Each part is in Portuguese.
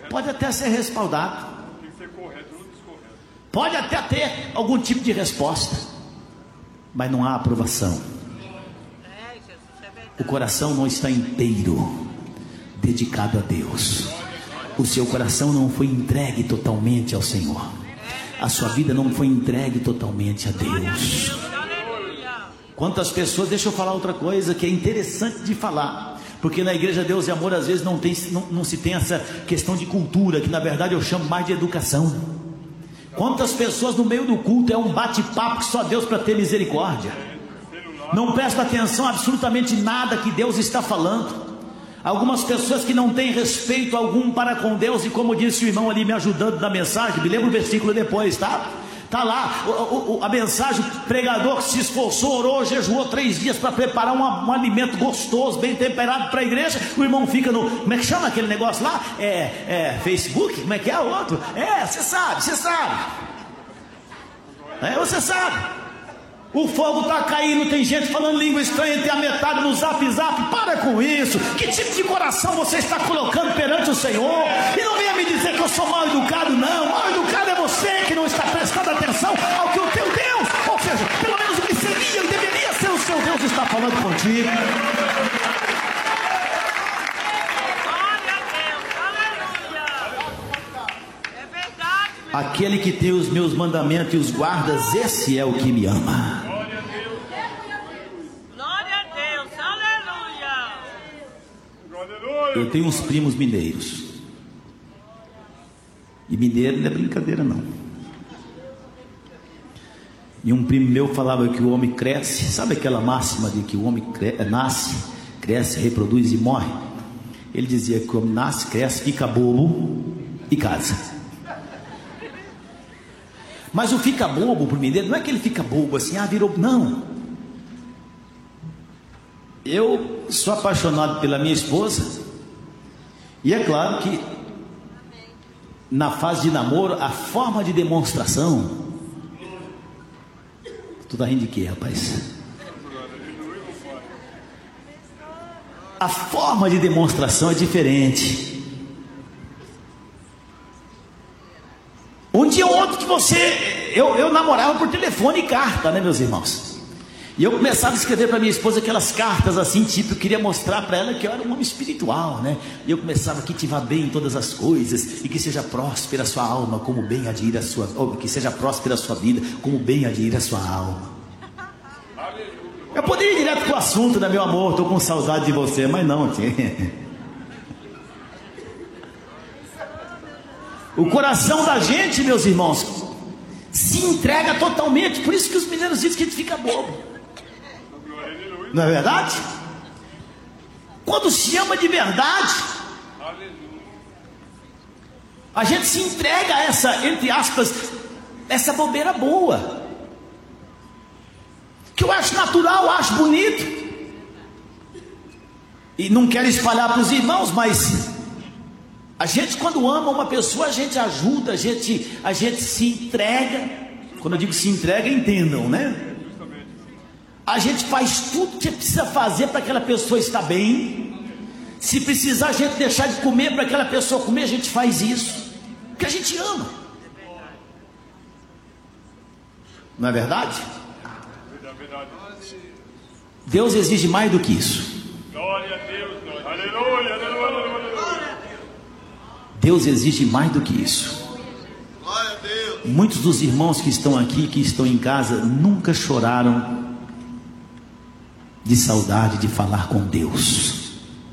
Pode até ser respaldado, pode até ter algum tipo de resposta, mas não há aprovação. O coração não está inteiro, dedicado a Deus. O seu coração não foi entregue totalmente ao Senhor. A sua vida não foi entregue totalmente a Deus. Quantas pessoas, deixa eu falar outra coisa que é interessante de falar, porque na igreja Deus e Amor às vezes não se tem essa questão de cultura, que na verdade eu chamo mais de educação. Quantas pessoas no meio do culto é um bate-papo que só Deus para ter misericórdia, não presta atenção a absolutamente nada que Deus está falando. Algumas pessoas que não têm respeito algum para com Deus, e como disse o irmão ali me ajudando na mensagem, me lembra o versículo depois, tá? Está lá a mensagem, o pregador que se esforçou, orou, jejuou 3 dias para preparar um alimento gostoso, bem temperado para a igreja. O irmão fica no, como é que chama aquele negócio lá? Facebook? Como é que é o outro? Você sabe. Você sabe. O fogo está caindo, tem gente falando língua estranha, tem a metade no zap. Para com isso. Que tipo de coração você está colocando perante o Senhor? E não venha me dizer que eu sou mal educado, não. Mal educado é você que não está prestando atenção ao que o teu Deus, ou seja, pelo menos o que seria e deveria ser o seu Deus, está falando contigo. Aquele que tem os meus mandamentos e os guardas, esse é o que me ama. Glória a Deus, aleluia. Eu tenho uns primos mineiros, e mineiro não é brincadeira não. E um primo meu falava que o homem cresce, sabe aquela máxima de que o homem nasce, cresce, reproduz e morre? Ele dizia que o homem nasce, cresce, fica bobo e casa. Mas o fica bobo para o mineiro, não é que ele fica bobo assim, virou, não. Eu sou apaixonado pela minha esposa, e é claro que na fase de namoro, a forma de demonstração, tu tá rindo de quê, rapaz? A forma de demonstração é diferente. Um dia ou outro que eu namorava por telefone e carta, né, meus irmãos? E eu começava a escrever para minha esposa aquelas cartas assim, tipo, eu queria mostrar para ela que eu era um homem espiritual, né? E eu começava, que te vá bem em todas as coisas, e que seja próspera a sua alma, como bem adira a sua, que seja próspera a sua vida, como bem adira a sua alma. Eu poderia ir direto para o assunto, né, meu amor? Estou com saudade de você, mas não, tinha. O coração da gente, meus irmãos, se entrega totalmente. Por isso que os mineiros dizem que a gente fica bobo. Não é verdade? Quando se ama de verdade, a gente se entrega a essa, entre aspas, essa bobeira boa, que eu acho natural, eu acho bonito. E não quero espalhar para os irmãos, mas a gente, quando ama uma pessoa, a gente ajuda, a gente se entrega. Quando eu digo se entrega, entendam, né? A gente faz tudo que precisa fazer para aquela pessoa estar bem. Se precisar a gente deixar de comer para aquela pessoa comer, a gente faz isso, porque a gente ama. Não é verdade? Deus exige mais do que isso. Glória a Deus, aleluia, aleluia. Deus exige mais do que isso. Muitos dos irmãos que estão aqui, que estão em casa, nunca choraram de saudade de falar com Deus.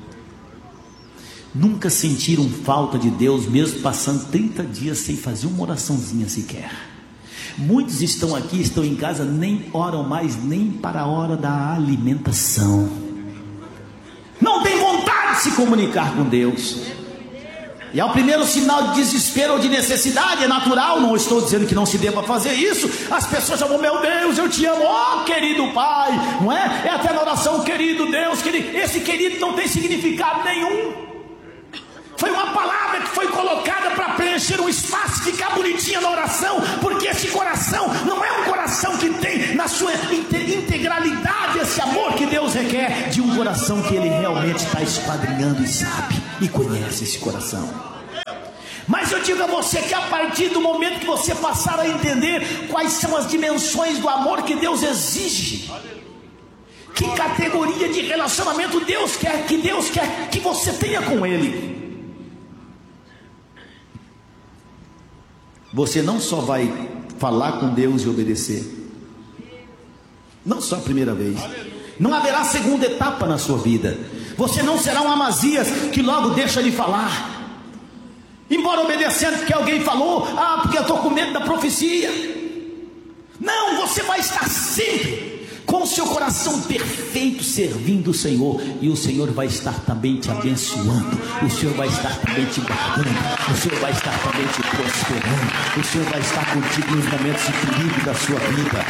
Nunca sentiram falta de Deus, mesmo passando 30 dias sem fazer uma oraçãozinha sequer. Muitos estão aqui, estão em casa, nem oram mais nem para a hora da alimentação. Não tem vontade de se comunicar com Deus. E é o primeiro sinal de desespero ou de necessidade, é natural, não estou dizendo que não se deva fazer isso. As pessoas chamam, meu Deus, eu te amo, querido Pai, não é? É até na oração, querido Deus, querido. Esse querido não tem significado nenhum. Foi uma palavra que foi colocada para preencher um espaço, ficar bonitinha na oração, porque esse coração não é um coração que tem na sua integralidade esse amor que Deus requer de um coração que Ele realmente está esquadrinhando e sabe e conhece esse coração. Mas eu digo a você que a partir do momento que você passar a entender quais são as dimensões do amor que Deus exige, que categoria de relacionamento Deus quer que você tenha com Ele, você não só vai falar com Deus e obedecer, não só a primeira vez, não haverá segunda etapa na sua vida. Você não será um Amazias que logo deixa de falar, embora obedecendo porque alguém falou, porque eu estou com medo da profecia. Não, você vai estar sempre com o seu coração perfeito servindo o Senhor, e o Senhor vai estar também te abençoando, o Senhor vai estar também te guardando, o Senhor vai estar também te prosperando, o Senhor vai estar contigo nos momentos de perigo da sua vida.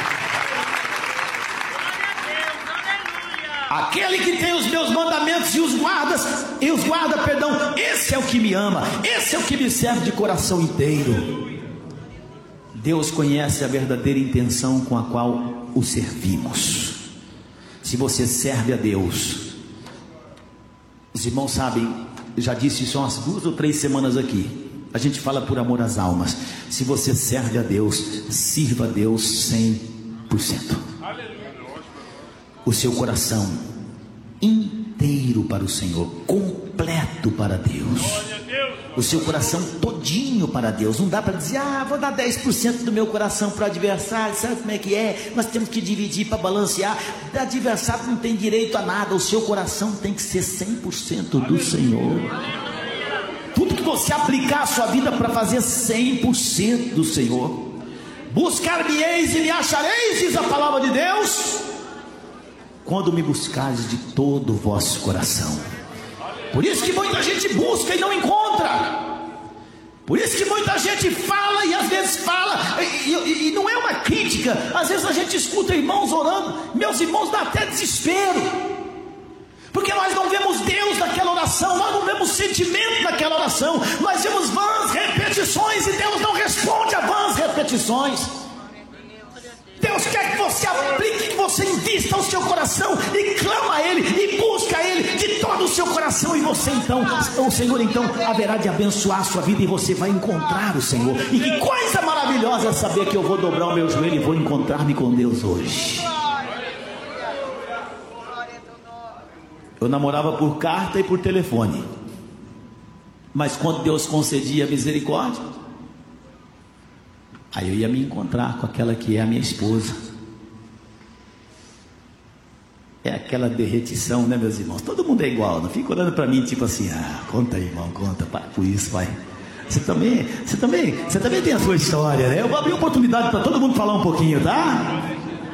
Aquele que tem os meus mandamentos e os guarda, esse é o que me ama, esse é o que me serve de coração inteiro. Deus conhece a verdadeira intenção com a qual o servimos. Se você serve a Deus, os irmãos sabem, eu já disse isso há umas 2 ou 3 semanas aqui, a gente fala por amor às almas. Se você serve a Deus, sirva a Deus 100%. O seu coração inteiro para o Senhor, completo para Deus, o seu coração todinho para Deus. Não dá para dizer, vou dar 10% do meu coração para o adversário. Sabe como é que é? Nós temos que dividir para balancear. O adversário não tem direito a nada. O seu coração tem que ser 100% do Senhor. Tudo que você aplicar a sua vida para fazer 100% do Senhor. Buscar-me-eis e me achareis, diz a palavra de Deus, quando me buscares de todo o vosso coração. Por isso que muita gente busca e não encontra. Por isso que muita gente fala e às vezes fala, e não é uma crítica. Às vezes a gente escuta irmãos orando, meus irmãos, dá até desespero, porque nós não vemos Deus naquela oração, nós não vemos sentimento naquela oração, nós vemos vãs repetições, e Deus não responde a vãs repetições. Deus quer que você aplique, que você invista o seu coração e clama a Ele e busca a Ele de todo o seu coração, e você então, o Senhor então haverá de abençoar a sua vida, e você vai encontrar o Senhor. E que coisa maravilhosa saber que eu vou dobrar o meu joelho e vou encontrar-me com Deus hoje. Eu namorava por carta e por telefone, mas quando Deus concedia misericórdia, aí eu ia me encontrar com aquela que é a minha esposa. É aquela derretição, né, meus irmãos? Todo mundo é igual, não fica olhando para mim tipo assim, conta aí, irmão, conta, para com isso, pai. Você também tem a sua história, né? Eu vou abrir oportunidade para todo mundo falar um pouquinho, tá?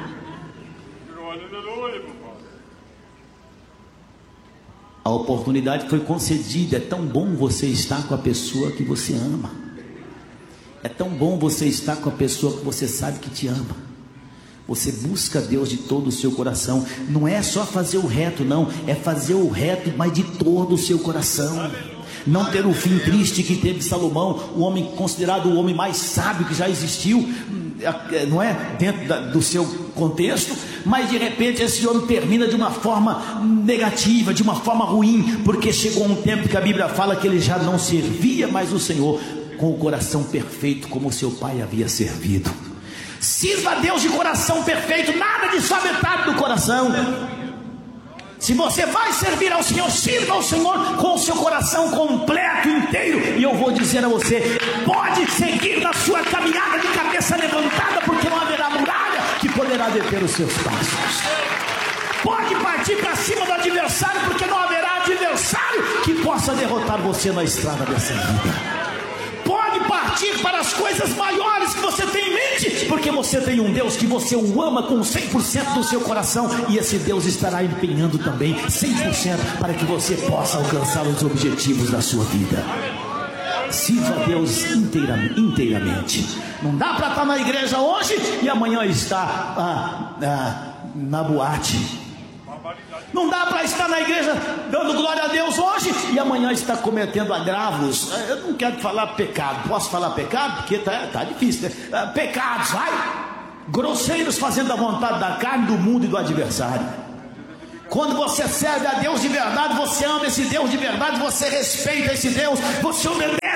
A oportunidade foi concedida. É tão bom você estar com a pessoa que você ama. É tão bom você estar com a pessoa que você sabe que te ama. Você busca Deus de todo o seu coração. Não é só fazer o reto, não. É fazer o reto, mas de todo o seu coração. Não ter o fim triste que teve Salomão, o homem considerado o homem mais sábio que já existiu, não é? Dentro do seu contexto. Mas de repente esse homem termina de uma forma negativa, de uma forma ruim, porque chegou um tempo que a Bíblia fala que ele já não servia mais o Senhor com o coração perfeito como seu pai havia servido. Sirva a Deus de coração perfeito, nada de só metade do coração. Se você vai servir ao Senhor, sirva ao Senhor com o seu coração completo, inteiro. E eu vou dizer a você, pode seguir na sua caminhada de cabeça levantada, porque não haverá muralha que poderá deter os seus passos. Pode partir para cima do adversário, porque não haverá adversário que possa derrotar você na estrada dessa vida. Pode partir para as coisas maiores que você tem em mente, porque você tem um Deus que você o ama com 100% do seu coração, e esse Deus estará empenhando também 100% para que você possa alcançar os objetivos da sua vida. Sirva a Deus inteiramente. Não dá para estar na igreja hoje e amanhã estar na boate. Não dá para estar na igreja dando glória a Deus hoje e amanhã está cometendo agravos. Eu não quero falar pecado. Posso falar pecado? Porque tá difícil, né? Pecados, grosseiros, fazendo a vontade da carne, do mundo e do adversário. Quando você serve a Deus de verdade, você ama esse Deus de verdade, você respeita esse Deus, você obedece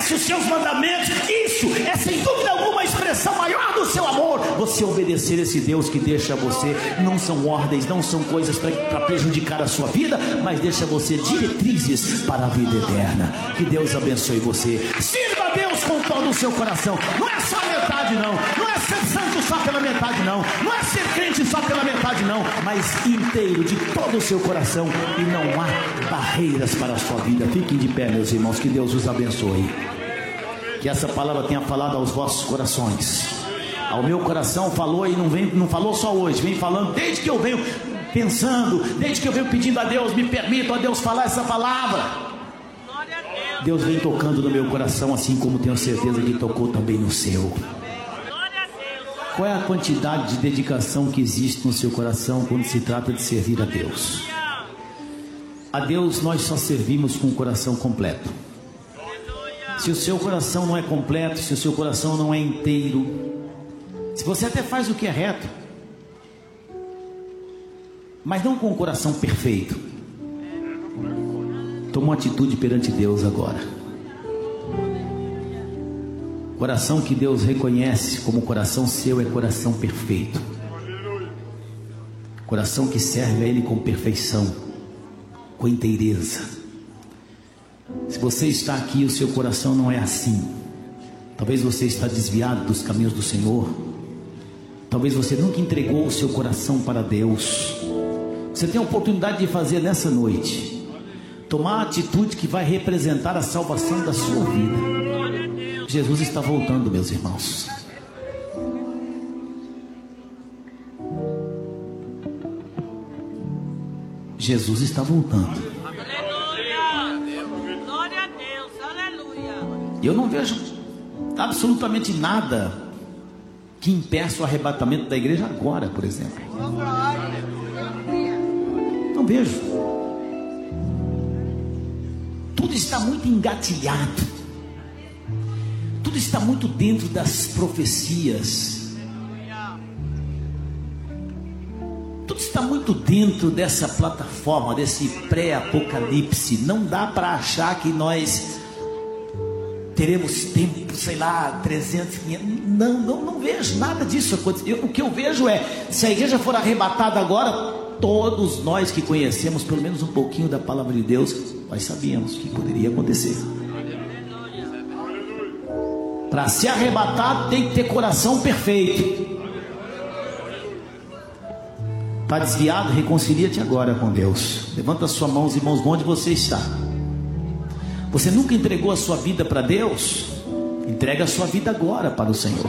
obedece os seus mandamentos, isso é sem dúvida alguma a expressão maior do seu amor. Você obedecer esse Deus que deixa você, não são ordens, não são coisas para prejudicar a sua vida, mas deixa você diretrizes para a vida eterna. Que Deus abençoe você. Sirva a Deus com todo o seu coração. Não é só a metade não, não é ser santo só pela metade não, não é ser crente só pela metade não, mas inteiro, de todo o seu coração, e não há barreiras para a sua vida. Fiquem de pé, meus irmãos, que Deus os abençoe. Que essa palavra tenha falado aos vossos corações. Ao meu coração falou, e não falou só hoje, vem falando desde que eu venho pensando, desde que eu venho pedindo a Deus, me permita a Deus falar essa palavra. Deus vem tocando no meu coração, assim como tenho certeza que tocou também no seu. Qual é a quantidade de dedicação que existe no seu coração quando se trata de servir a Deus? A Deus nós só servimos com o coração completo. Se o seu coração não é completo, se o seu coração não é inteiro, se você até faz o que é reto, mas não com o coração perfeito, toma uma atitude perante Deus agora. Coração que Deus reconhece como coração seu é coração perfeito. Coração que serve a Ele com perfeição, com inteireza. Se você está aqui e o seu coração não é assim, talvez você está desviado dos caminhos do Senhor, talvez você nunca entregou o seu coração para Deus. Você tem a oportunidade de fazer nessa noite, tomar a atitude que vai representar a salvação da sua vida. Jesus está voltando, meus irmãos. Jesus está voltando. Aleluia. Glória a Deus. Aleluia. Eu não vejo absolutamente nada que impeça o arrebatamento da igreja agora, por exemplo. Não vejo. Tudo está muito engatilhado. Tudo está muito dentro das profecias. Tudo está muito dentro dessa plataforma, desse pré-apocalipse. Não dá para achar que nós teremos tempo, sei lá, 300, 500. Não vejo nada disso acontecer. O que eu vejo é, se a igreja for arrebatada agora, todos nós que conhecemos pelo menos um pouquinho da palavra de Deus, nós sabíamos que poderia acontecer. Para ser arrebatado tem que ter coração perfeito. Está desviado? Reconcilia-te agora com Deus. Levanta suas mãos, irmãos, onde você está. Você nunca entregou a sua vida para Deus? Entrega a sua vida agora para o Senhor.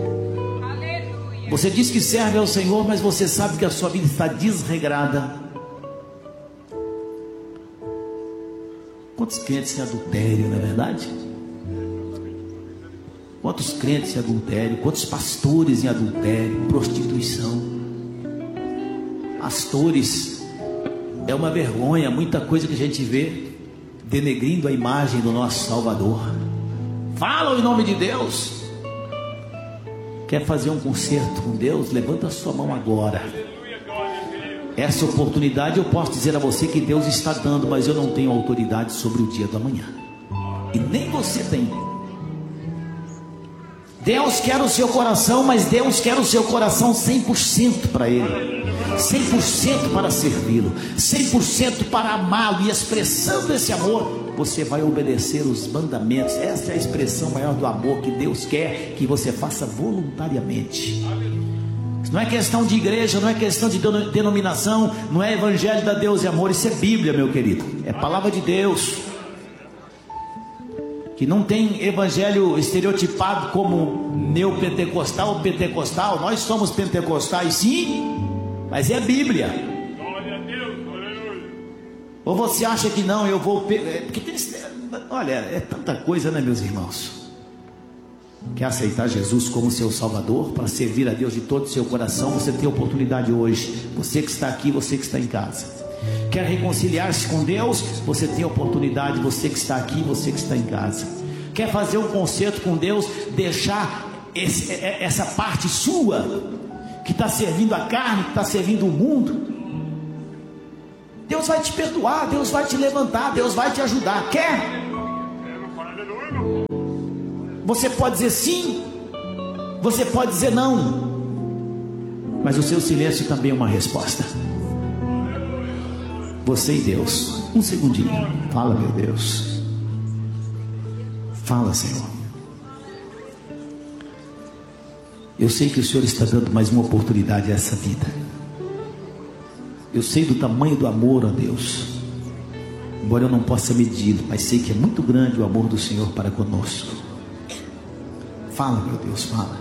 Você diz que serve ao Senhor, mas você sabe que a sua vida está desregrada. Quantos crentes em adultério, não é verdade? Quantos crentes em adultério, quantos pastores em adultério, prostituição. Pastores, é uma vergonha, muita coisa que a gente vê denegrindo a imagem do nosso Salvador. Fala em nome de Deus. Quer fazer um concerto com Deus? Levanta a sua mão agora. Essa oportunidade eu posso dizer a você que Deus está dando, mas eu não tenho autoridade sobre o dia do amanhã. E nem você tem. Deus quer o seu coração, mas Deus quer o seu coração 100% para Ele, 100% para servi-lo, 100% para amá-lo. E expressando esse amor, você vai obedecer os mandamentos. Essa é a expressão maior do amor que Deus quer que você faça voluntariamente. Não é questão de igreja, não é questão de denominação, não é evangelho da Deus e amor. Isso é Bíblia, meu querido, é palavra de Deus. Que não tem evangelho estereotipado como neopentecostal ou pentecostal. Nós somos pentecostais sim, mas é Bíblia. Ou você acha que não, eu vou... Porque tem... Olha, é tanta coisa, né, meus irmãos? Quer aceitar Jesus como seu Salvador, para servir a Deus de todo o seu coração? Você tem oportunidade hoje. Você que está aqui, você que está em casa. Quer reconciliar-se com Deus? Você tem oportunidade. Você que está aqui, você que está em casa. Quer fazer um concerto com Deus? Deixar essa parte sua que está servindo a carne, que está servindo o mundo. Deus vai te perdoar, Deus vai te levantar, Deus vai te ajudar. Quer? Você pode dizer sim, você pode dizer não, mas o seu silêncio também é uma resposta. Você e Deus, um segundinho. Fala, meu Deus. Fala, Senhor. Eu sei que o Senhor está dando mais uma oportunidade a essa vida. Eu sei do tamanho do amor a Deus, embora eu não possa medir, mas sei que é muito grande o amor do Senhor para conosco. Fala, meu Deus, fala.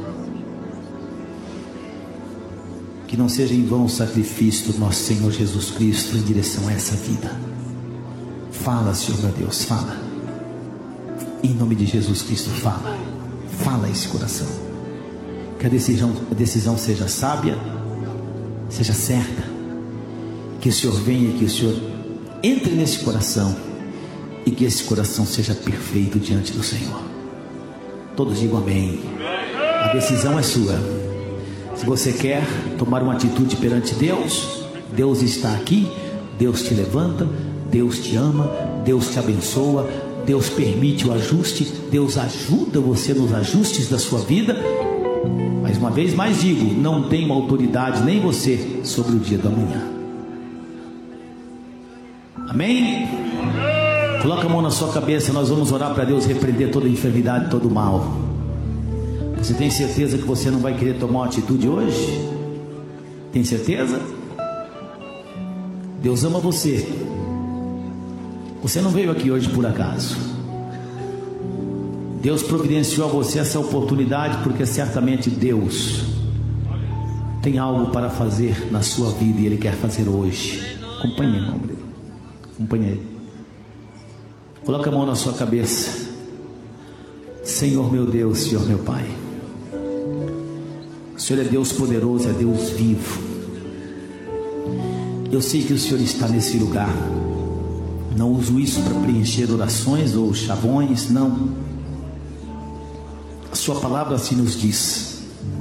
Que não seja em vão o sacrifício do nosso Senhor Jesus Cristo em direção a essa vida. Fala, Senhor meu Deus, fala. Em nome de Jesus Cristo, fala. Fala a esse coração. Que a decisão seja sábia, seja certa. Que o Senhor venha, que o Senhor entre nesse coração e que esse coração seja perfeito diante do Senhor. Todos digam amém. A decisão é sua. Se você quer tomar uma atitude perante Deus, Deus está aqui, Deus te levanta, Deus te ama, Deus te abençoa, Deus permite o ajuste, Deus ajuda você nos ajustes da sua vida. Mais uma vez mais digo, não tem uma autoridade nem você sobre o dia da manhã. Amém? Coloca a mão na sua cabeça, nós vamos orar para Deus repreender toda enfermidade, todo mal. Você tem certeza que você não vai querer tomar uma atitude hoje? Tem certeza? Deus ama você. Você não veio aqui hoje por acaso. Deus providenciou a você essa oportunidade porque certamente Deus tem algo para fazer na sua vida e Ele quer fazer hoje. Acompanhe, irmão. Acompanhe Ele. Coloca a mão na sua cabeça. Senhor meu Deus, Senhor meu Pai, o Senhor é Deus poderoso, é Deus vivo. Eu sei que o Senhor está nesse lugar. Não uso isso para preencher orações ou chavões, não. A sua palavra assim nos diz.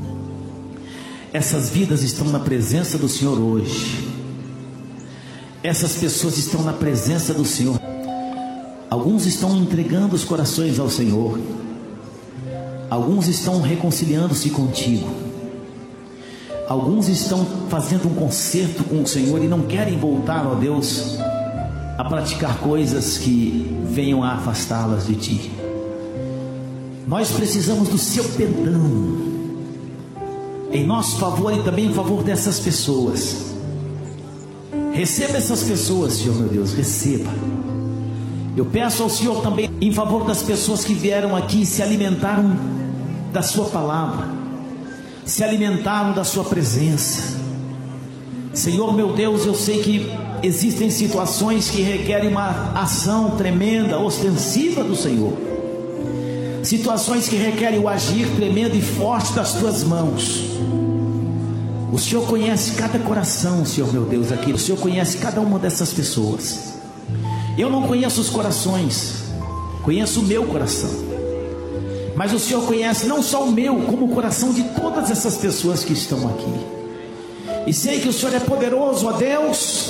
Essas vidas estão na presença do Senhor hoje. Essas pessoas estão na presença do Senhor. Alguns estão entregando os corações ao Senhor. Alguns estão reconciliando-se contigo. Alguns estão fazendo um concerto com o Senhor e não querem voltar, ó Deus, a praticar coisas que venham a afastá-las de Ti. Nós precisamos do Seu perdão em nosso favor e também em favor dessas pessoas. Receba essas pessoas, Senhor meu Deus, receba. Eu peço ao Senhor também em favor das pessoas que vieram aqui e se alimentaram da Sua palavra, se alimentaram da Sua presença. Senhor meu Deus, eu sei que existem situações que requerem uma ação tremenda, ostensiva do Senhor. Situações que requerem o agir tremendo e forte das Tuas mãos. O Senhor conhece cada coração, Senhor meu Deus, aqui. O Senhor conhece cada uma dessas pessoas. Eu não conheço os corações, conheço o meu coração. Mas o Senhor conhece não só o meu, como o coração de todas essas pessoas que estão aqui. E sei que o Senhor é poderoso, ó Deus,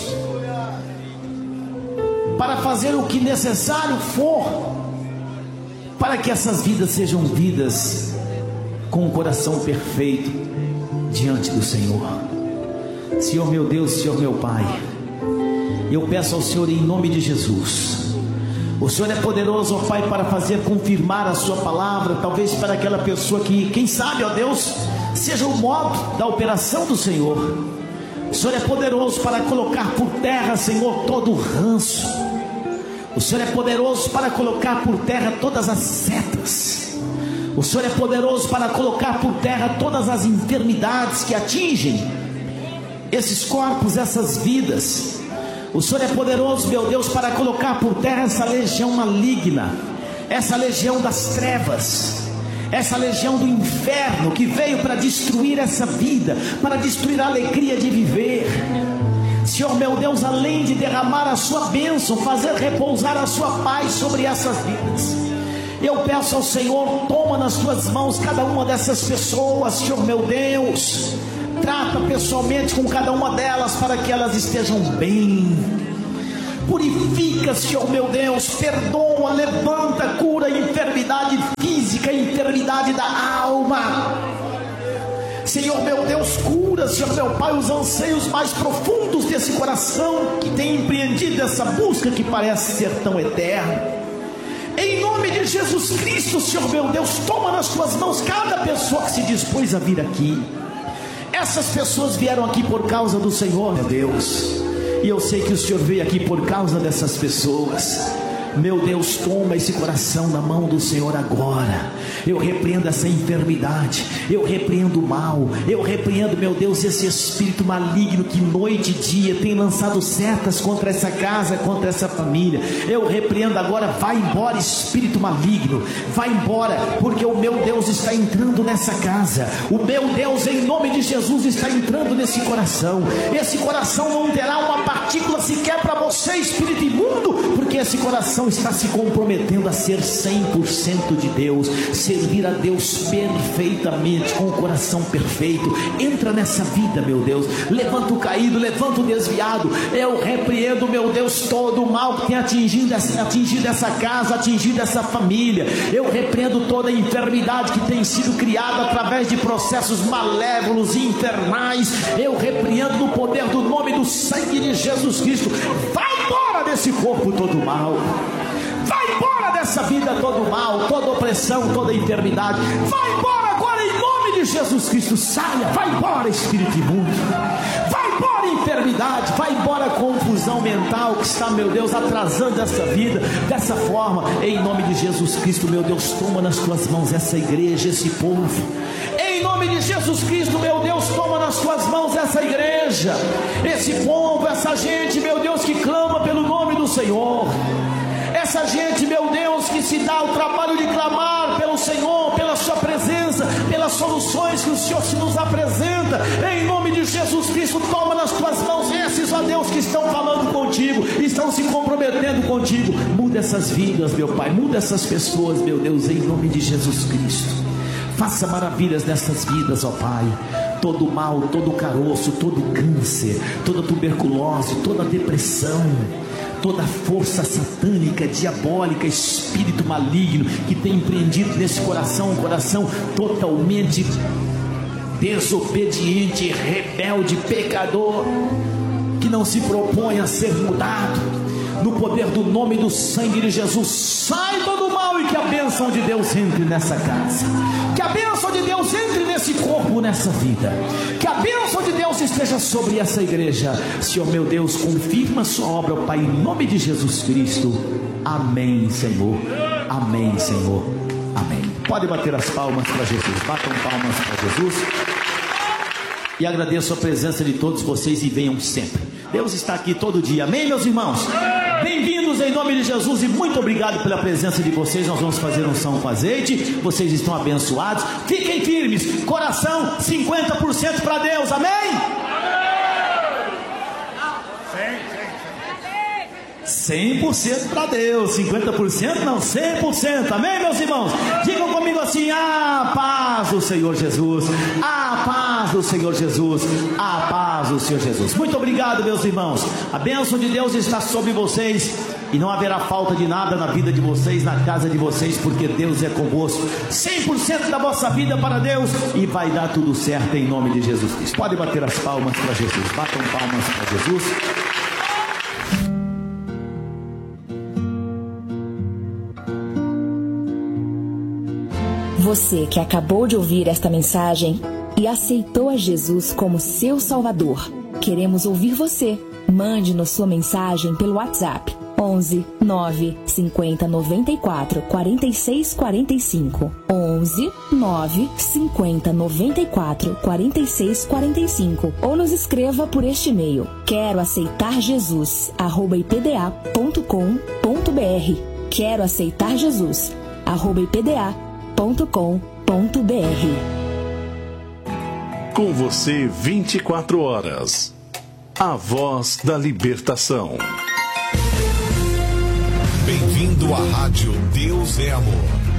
para fazer o que necessário for, para que essas vidas sejam vidas com o coração perfeito diante do Senhor. Senhor meu Deus, Senhor meu Pai, eu peço ao Senhor em nome de Jesus. O Senhor é poderoso, ó Pai, para fazer confirmar a Sua palavra, talvez para aquela pessoa que, quem sabe, ó Deus, seja o modo da operação do Senhor. O Senhor é poderoso para colocar por terra, Senhor, todo o ranço. O Senhor é poderoso para colocar por terra todas as setas. O Senhor é poderoso para colocar por terra todas as enfermidades que atingem esses corpos, essas vidas. O Senhor é poderoso, meu Deus, para colocar por terra essa legião maligna, essa legião das trevas, essa legião do inferno que veio para destruir essa vida, para destruir a alegria de viver. Senhor meu Deus, além de derramar a Sua bênção, fazer repousar a Sua paz sobre essas vidas, eu peço ao Senhor, toma nas Tuas mãos cada uma dessas pessoas, Senhor meu Deus. Trata pessoalmente com cada uma delas para que elas estejam bem. Purifica, Senhor meu Deus, perdoa, levanta, cura a enfermidade física, a enfermidade da alma. Senhor meu Deus, cura, Senhor meu Pai, os anseios mais profundos desse coração que tem empreendido essa busca que parece ser tão eterna. Em nome de Jesus Cristo, Senhor meu Deus, toma nas tuas mãos cada pessoa que se dispôs a vir aqui. Essas pessoas vieram aqui por causa do Senhor, meu Deus, e eu sei que o Senhor veio aqui por causa dessas pessoas. Meu Deus, toma esse coração na mão do Senhor agora. Eu repreendo essa enfermidade, eu repreendo o mal, eu repreendo, meu Deus, esse espírito maligno que noite e dia tem lançado setas contra essa casa, contra essa família. Eu repreendo agora, vai embora espírito maligno, vai embora, porque o meu Deus está entrando nessa casa. O meu Deus, em nome de Jesus, está entrando nesse coração. Esse coração não terá uma partícula sequer para você, espírito imundo, porque esse coração está se comprometendo a ser 100% de Deus, servir a Deus perfeitamente, com o coração perfeito. Entra nessa vida, meu Deus, levanta o caído, levanta o desviado. Eu repreendo, meu Deus, todo o mal que tem atingido essa casa, atingido essa família. Eu repreendo toda a enfermidade que tem sido criada através de processos malévolos e infernais. Eu repreendo no poder do nome do sangue de Jesus Cristo. Vai embora desse corpo todo mal, vai embora dessa vida todo mal, toda opressão, toda enfermidade. Vai embora agora em nome de Jesus Cristo. Saia, vai embora espírito imundo, vai embora enfermidade, vai embora confusão mental que está, meu Deus, atrasando essa vida dessa forma. Em nome de Jesus Cristo, meu Deus, toma nas tuas mãos essa igreja, esse povo. Em nome de Jesus Cristo, meu Deus, toma nas tuas mãos essa igreja, esse povo, essa gente, meu Deus, que clama pelo nome do Senhor. Essa gente, meu Deus, que se dá o trabalho de clamar pelo Senhor, pela sua presença, pelas soluções que o Senhor se nos apresenta. Em nome de Jesus Cristo, toma nas tuas mãos esses, ó Deus, que estão falando contigo, estão se comprometendo contigo. Muda essas vidas, meu Pai, muda essas pessoas, meu Deus, em nome de Jesus Cristo. Faça maravilhas nessas vidas, ó Pai. Todo mal, todo caroço, todo câncer, toda tuberculose, toda depressão, toda força satânica, diabólica, espírito maligno que tem empreendido nesse coração, um coração totalmente desobediente, rebelde, pecador, que não se propõe a ser mudado, no poder do nome do sangue de Jesus, sai todo mal e que a bênção de Deus entre nessa casa, que a bênção de Deus entre nesse corpo, nessa vida, que a bênção de Deus esteja sobre essa igreja. Senhor meu Deus, confirma a sua obra, Pai, em nome de Jesus Cristo. Amém, Senhor. Amém, Senhor. Amém. Pode bater as palmas para Jesus. Batam palmas para Jesus. E agradeço a presença de todos vocês e venham sempre. Deus está aqui todo dia. Amém, meus irmãos? Bem-vindos em nome de Jesus e muito obrigado pela presença de vocês. Nós vamos fazer unção com azeite. Vocês estão abençoados. Fiquem firmes. Coração 50% para Deus. Amém? 100% para Deus, 50% não, 100%, amém, meus irmãos? Digam comigo assim: a paz do Senhor Jesus, a paz do Senhor Jesus, a paz do Senhor Jesus. Muito obrigado, meus irmãos. A bênção de Deus está sobre vocês e não haverá falta de nada na vida de vocês, na casa de vocês, porque Deus é convosco. 100% da vossa vida para Deus e vai dar tudo certo em nome de Jesus Cristo. Pode bater as palmas para Jesus, batam palmas para Jesus. Você que acabou de ouvir esta mensagem e aceitou a Jesus como seu Salvador, queremos ouvir você. Mande-nos sua mensagem pelo WhatsApp 11 9 50 94 46 45, 11 9 50 94 46 45, ou nos escreva por este e-mail: quero aceitar Jesus @ipda.com.br. quero aceitar Jesus @ipda.com.br. Com você 24 horas. A voz da libertação. Bem-vindo à Rádio Deus é Amor.